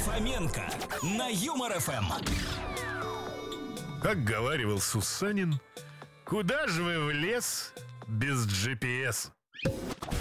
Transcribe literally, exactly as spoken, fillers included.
Фоменко на Юмор эф эм. Как говаривал Сусанин, куда же вы в лес без джи пи эс?